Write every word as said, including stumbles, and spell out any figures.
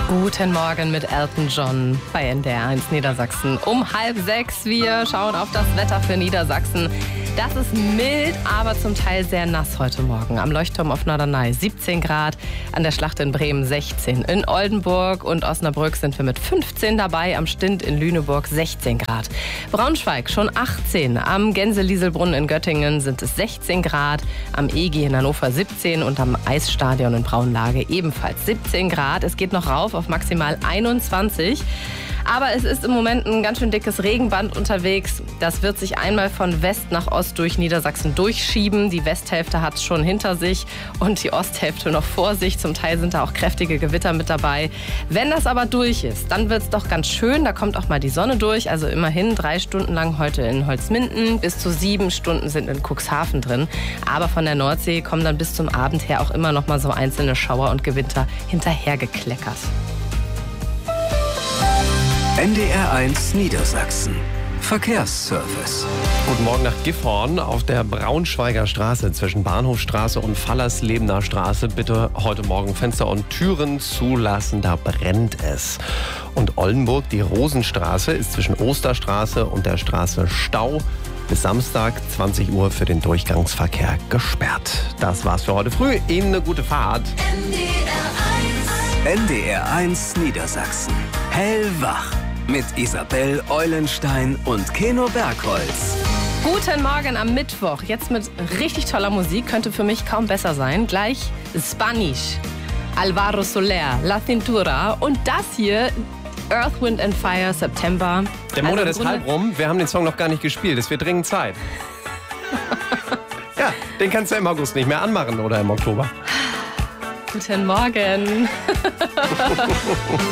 Guten Morgen mit Elton John bei N D R eins Niedersachsen. Um halb sechs, wir schauen auf das Wetter für Niedersachsen. Das ist mild, aber zum Teil sehr nass heute Morgen. Am Leuchtturm auf Norderney siebzehn Grad, an der Schlacht in Bremen sechzehn. In Oldenburg und Osnabrück sind wir mit fünfzehn dabei, am Stint in Lüneburg sechzehn Grad. Braunschweig schon achtzehn, am Gänse-Lieselbrunnen in Göttingen sind es sechzehn Grad, am E G in Hannover siebzehn und am Eisstadion in Braunlage ebenfalls siebzehn Grad. Es geht noch rauf auf maximal einundzwanzig. Aber es ist im Moment ein ganz schön dickes Regenband unterwegs. Das wird sich einmal von West nach Ost durch Niedersachsen durchschieben. Die Westhälfte hat es schon hinter sich und die Osthälfte noch vor sich. Zum Teil sind da auch kräftige Gewitter mit dabei. Wenn das aber durch ist, dann wird es doch ganz schön. Da kommt auch mal die Sonne durch. Also immerhin drei Stunden lang heute in Holzminden. Bis zu sieben Stunden sind in Cuxhaven drin. Aber von der Nordsee kommen dann bis zum Abend her auch immer noch mal so einzelne Schauer und Gewitter hinterhergekleckert. N D R eins Niedersachsen. Verkehrsservice. Guten Morgen nach Gifhorn auf der Braunschweiger Straße zwischen Bahnhofstraße und Fallerslebener Straße. Bitte heute Morgen Fenster und Türen zulassen, da brennt es. Und Oldenburg, die Rosenstraße, ist zwischen Osterstraße und der Straße Stau bis Samstag zwanzig Uhr für den Durchgangsverkehr gesperrt. Das war's für heute früh. Ihnen eine gute Fahrt. N D R eins Niedersachsen. Hellwach. Mit Isabel Eulenstein und Keno Bergholz. Guten Morgen am Mittwoch. Jetzt mit richtig toller Musik. Könnte für mich kaum besser sein. Gleich Spanish, Alvaro Soler, La Cintura und das hier, Earth, Wind and Fire, September. Der Monat also ist halb rum. Wir haben den Song noch gar nicht gespielt. Es wird dringend Zeit. Ja, den kannst du im August nicht mehr anmachen oder im Oktober. Guten Morgen.